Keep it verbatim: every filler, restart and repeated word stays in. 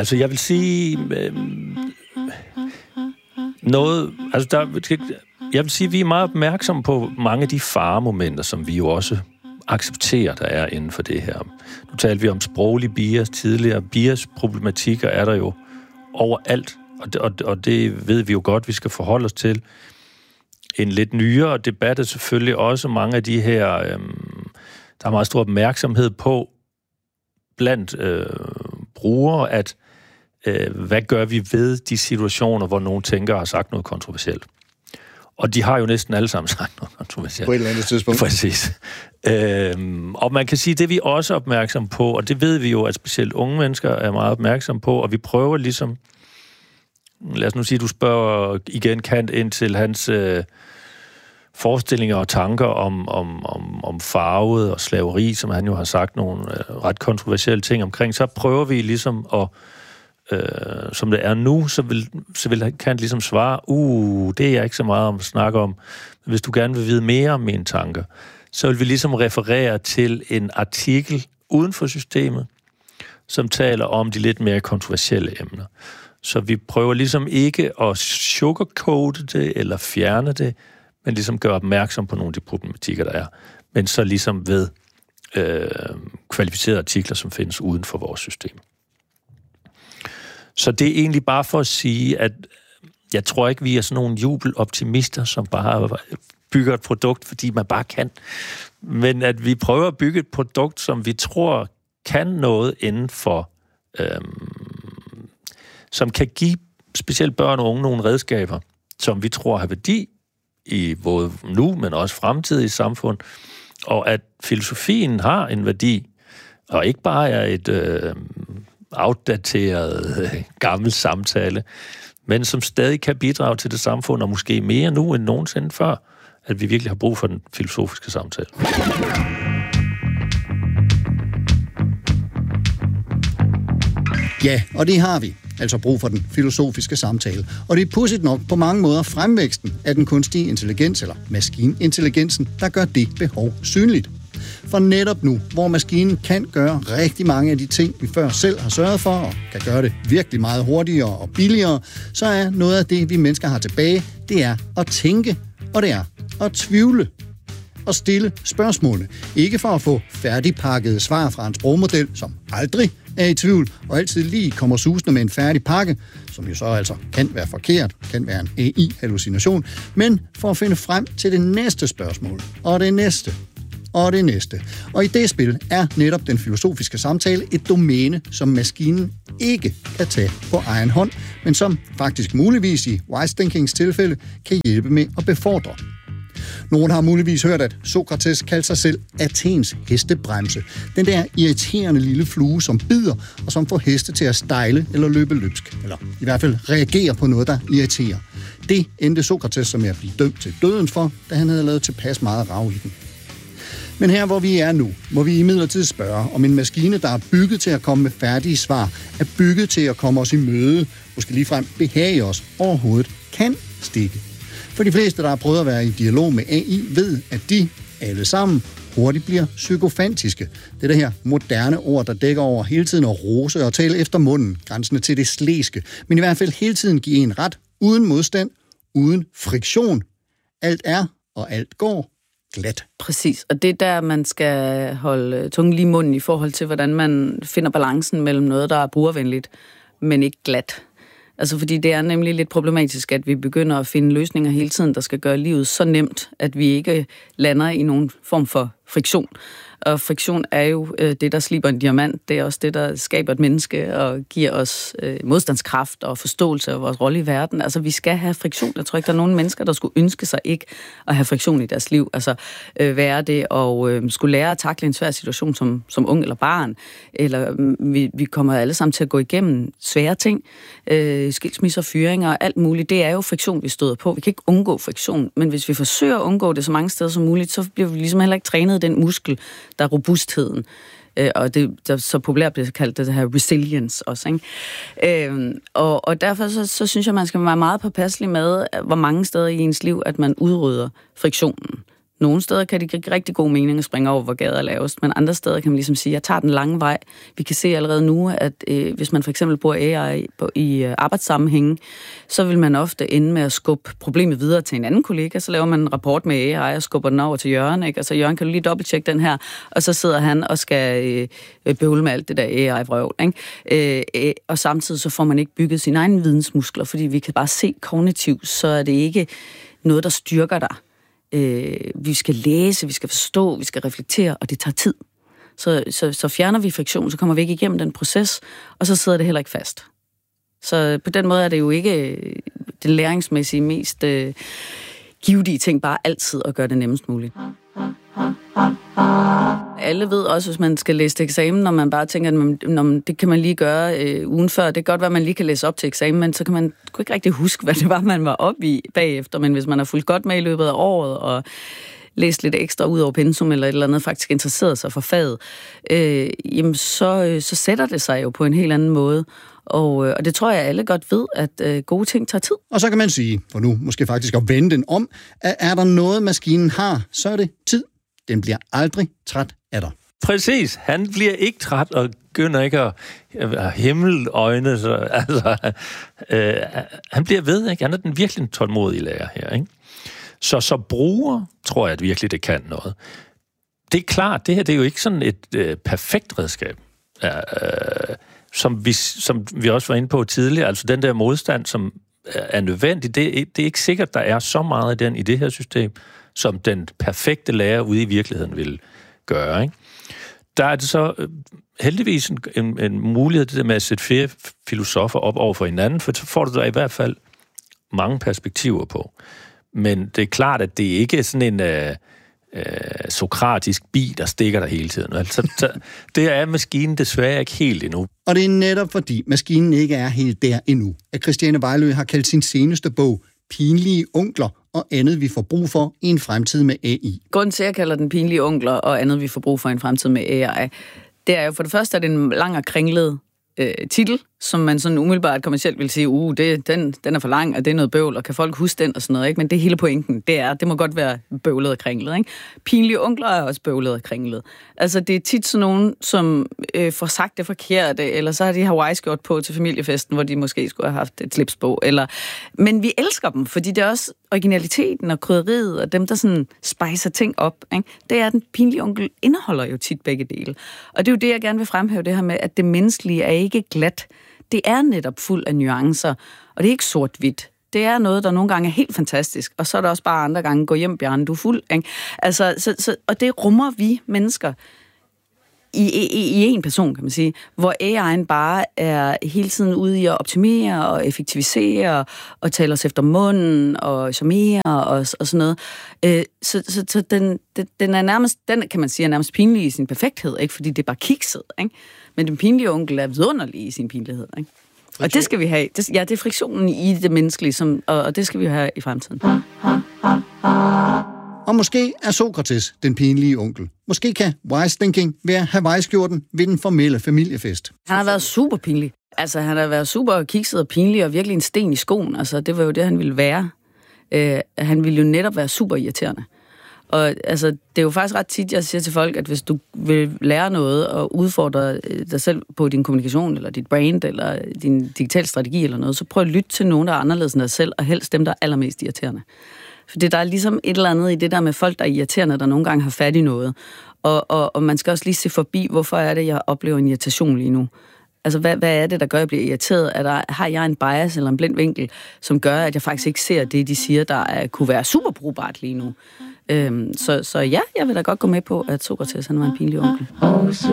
Altså, jeg vil sige... Øh, noget... Altså, der, jeg vil sige, at vi er meget opmærksomme på mange af de faremomenter, som vi jo også accepterer, der er inden for det her. Nu talte vi om sproglig bias tidligere. Bias-problematikker er der jo overalt, og det, og, og det ved vi jo godt, vi skal forholde os til. En lidt nyere debat er selvfølgelig også mange af de her... Øh, der er meget stor opmærksomhed på blandt øh, brugere, at øh, hvad gør vi ved de situationer, hvor nogen tænker har sagt noget kontroversielt. Og de har jo næsten alle sammen sagt noget kontroversielt. På et eller andet tidspunkt. Præcis. Øhm, og man kan sige, det vi også er opmærksom på, og det ved vi jo, at specielt unge mennesker er meget opmærksom på, og vi prøver ligesom, lad os nu sige, du spørger igen Kant ind til hans øh, forestillinger og tanker om, om, om, om farvet og slaveri, som han jo har sagt nogle øh, ret kontroversielle ting omkring, så prøver vi ligesom at Øh, som det er nu, så vil, så vil Kant ligesom svare, uh, det er jeg ikke så meget om at snakke om, men hvis du gerne vil vide mere om mine tanker, så vil vi ligesom referere til en artikel uden for systemet, som taler om de lidt mere kontroversielle emner. Så vi prøver ligesom ikke at sugarcoate det, eller fjerne det, men ligesom gøre opmærksom på nogle af de problematikker, der er, men så ligesom ved øh, kvalificerede artikler, som findes uden for vores system. Så det er egentlig bare for at sige, at jeg tror ikke, vi er sådan nogle jubeloptimister, som bare bygger et produkt, fordi man bare kan. Men at vi prøver at bygge et produkt, som vi tror kan noget inden for, øhm, som kan give specielt børn og unge nogle redskaber, som vi tror har værdi i både nu, men også fremtidigt samfund. Og at filosofien har en værdi, og ikke bare er et... Øh, outdateret, gammel samtale, men som stadig kan bidrage til det samfund, og måske mere nu end nogensinde før, at vi virkelig har brug for den filosofiske samtale. Ja, og det har vi. Altså brug for den filosofiske samtale. Og det er pudsigt nok på mange måder fremvæksten af den kunstige intelligens, eller maskinintelligensen, der gør det behov synligt. For netop nu, hvor maskinen kan gøre rigtig mange af de ting, vi før selv har sørget for, og kan gøre det virkelig meget hurtigere og billigere, så er noget af det, vi mennesker har tilbage, det er at tænke, og det er at tvivle og stille spørgsmålene. Ikke for at få færdigpakkede svar fra en sprogmodel, som aldrig er i tvivl, og altid lige kommer susende med en færdig pakke, som jo så altså kan være forkert, kan være en A I-hallucination, men for at finde frem til det næste spørgsmål, og det næste, og det næste. Og i det spil er netop den filosofiske samtale et domæne, som maskinen ikke kan tage på egen hånd, men som faktisk muligvis i wise thinkings tilfælde kan hjælpe med at befordre. Nogen har muligvis hørt, at Sokrates kaldte sig selv Athens hestebremse. Den der irriterende lille flue, som bider, og som får heste til at stejle eller løbe løbsk. Eller i hvert fald reagere på noget, der irriterer. Det endte Sokrates som at blive dømt til døden for, da han havde lavet tilpas meget rav i den. Men her, hvor vi er nu, må vi imidlertid spørge, om en maskine, der er bygget til at komme med færdige svar, er bygget til at komme os i møde, måske ligefrem behage os overhovedet, kan stikke. For de fleste, der har prøvet at være i dialog med A I, ved, at de alle sammen hurtigt bliver psykofantiske. Det er det her moderne ord, der dækker over hele tiden at rose og tale efter munden, grænsende til det slæske, men i hvert fald hele tiden give en ret, uden modstand, uden friktion. Alt er, og alt går glat. Præcis, og det er der, man skal holde tungen lige i munden i forhold til, hvordan man finder balancen mellem noget, der er brugervenligt, men ikke glat. Altså, fordi det er nemlig lidt problematisk, at vi begynder at finde løsninger hele tiden, der skal gøre livet så nemt, at vi ikke lander i nogen form for friktion. Og friktion er jo øh, det, der sliber en diamant. Det er også det, der skaber et menneske og giver os øh, modstandskraft og forståelse af vores rolle i verden. Altså, vi skal have friktion. Jeg tror ikke, der er nogen mennesker, der skulle ønske sig ikke at have friktion i deres liv. Altså, øh, være det og øh, skulle lære at takle en svær situation som, som ung eller barn. Eller øh, vi, vi kommer alle sammen til at gå igennem svære ting. Øh, skilsmisser, fyringer og alt muligt. Det er jo friktion, vi støder på. Vi kan ikke undgå friktion. Men hvis vi forsøger at undgå det så mange steder som muligt, så bliver vi ligesom heller ikke trænet den muskel, der er robustheden, øh, og det der så populært bliver kaldt det her resilience også, ikke? Øh, og, og derfor så, så synes jeg, man skal være meget påpasselig med, hvor mange steder i ens liv, at man udrydder friktionen. Nogle steder kan det give rigtig god mening at springe over, hvor gader er lavest, men andre steder kan man ligesom sige, at jeg tager den lange vej. Vi kan se allerede nu, at øh, hvis man for eksempel bruger A I på, i øh, arbejdssammenhænge, så vil man ofte ende med at skubbe problemet videre til en anden kollega, så laver man en rapport med A I og skubber den over til Jørgen, ikke? Altså Jørgen, kan du lige dobbelttjekke den her? Og så sidder han og skal øh, bøvle med alt det der A I-vrøvl, ikke? Øh, øh, og samtidig så får man ikke bygget sine egne vidensmuskler, fordi vi kan bare se kognitivt, så er det ikke noget, der styrker dig. Øh, vi skal læse, vi skal forstå, vi skal reflektere, og det tager tid. Så, så, så fjerner vi friktion, så kommer vi ikke igennem den proces, og så sidder det heller ikke fast. Så på den måde er det jo ikke det læringsmæssige mest øh, givetige ting, bare altid at gøre det nemmest muligt. Alle ved også, hvis man skal læse til eksamen, når man bare tænker, at man, når man, det kan man lige gøre øh, ugen før. Det kan godt være, at man lige kan læse op til eksamen, men så kan man kunne ikke rigtig huske, hvad det var, man var oppe i bagefter. Men hvis man har fulgt godt med i løbet af året og læst lidt ekstra ud over pensum eller et eller andet, faktisk interesseret sig for faget, øh, jamen så, øh, så sætter det sig jo på en helt anden måde. Og, øh, og det tror jeg, alle godt ved, at øh, gode ting tager tid. Og så kan man sige, for nu måske faktisk at vende den om, at er der noget, maskinen har, så er det tid. Den bliver aldrig træt af dig. Præcis. Han bliver ikke træt og begynder ikke at, at himmeløjne. Så, altså, øh, han bliver ved, ikke? Han er den virkelig tålmodige lærer her, ikke? Så så bruger, tror jeg, at virkelig det kan noget. Det er klart, det her det er jo ikke sådan et øh, perfekt redskab, øh, som, vi, som vi også var inde på tidligere. Altså den der modstand, som er nødvendig, det, det er ikke sikkert, der er så meget af den i det her system, som den perfekte lærer ude i virkeligheden vil gøre, ikke? Der er det så øh, heldigvis en, en, en mulighed det der med at sætte flere filosofer op over for hinanden, for så får du der i hvert fald mange perspektiver på. Men det er klart, at det ikke er sådan en øh, øh, sokratisk bi, der stikker der hele tiden. Altså, så, det er maskinen desværre ikke helt endnu. Og det er netop fordi maskinen ikke er helt der endnu, at Christiane Vejlø har kaldt sin seneste bog Pinlige onkler og andet, vi får brug for i en fremtid med A I. Grunden til, at jeg kalder den pinlige onkler og andet, vi får brug for i en fremtid med A I, det er jo for det første, at det er en lang og kringlet øh, titel, som man sådan umiddelbart kommercielt vil sige, uh, det, den, den er for lang, og det er noget bøvl, og kan folk huske den og sådan noget, ikke? Men det er hele pointen, det er, det må godt være bøvlet og kringlet, ikke? Pinlige onkler er også bøvlet og kringlet. Altså, det er tit sådan nogen, som øh, får sagt det forkerte, eller så har de Hawaii-skjort på til familiefesten, hvor de måske skulle have haft et slips på, eller... Men vi elsker dem, fordi det er også originaliteten og krydderiet, og dem, der sådan spicer ting op, ikke? Det er, at den pinlige onkel indeholder jo tit begge dele. Og det er jo det, jeg gerne vil fremhæve, det her med, at det menneskelige er ikke glat. Det er netop fuld af nuancer, og det er ikke sort-hvidt. Det er noget, der nogle gange er helt fantastisk, og så er der også bare andre gange, gå hjem, Bjarne, du er fuld. Ikke? Altså, så, så, og det rummer vi mennesker i, i, i en person, kan man sige, hvor A I'en bare er hele tiden ude i at optimere og effektivisere og tale os efter munden og charmere og, og sådan noget. Øh, så så, så den, den er nærmest, den kan man sige, er nærmest pinlig i sin perfekthed, ikke? Fordi det er bare kikset, ikke? Men den pinlige onkel er vidunderlig i sin pinlighed, ikke? Friktion. Og det skal vi have. Det, ja, det er friktionen i det menneskelige, som, og, og det skal vi have i fremtiden. Og måske er Sokrates den pinlige onkel. Måske kan wise thinking være Hawaii-skjorten ved den formelle familiefest. Han har været super pinlig. Altså, han har været super kikset og pinlig og virkelig en sten i skoen. Altså, det var jo det, han ville være. Øh, han ville jo netop være super irriterende. Og altså, det er jo faktisk ret tit, jeg siger til folk, at hvis du vil lære noget og udfordre dig selv på din kommunikation, eller dit brand, eller din digital strategi eller noget, så prøv at lytte til nogen, der er anderledes end dig selv, og helst dem, der er allermest irriterende. Fordi der er ligesom et eller andet i det der med folk, der er irriterende, der nogle gange har fat i noget. Og, og, og man skal også lige se forbi, hvorfor er det, jeg oplever en irritation lige nu. Altså, hvad, hvad er det, der gør, at jeg bliver irriteret? Er der, har jeg en bias eller en blind vinkel, som gør, at jeg faktisk ikke ser det, de siger, der er, kunne være super brugbart lige nu? Øhm, så, så ja, jeg vil da godt gå med på, at Sokrates, han var en pinlig onkel.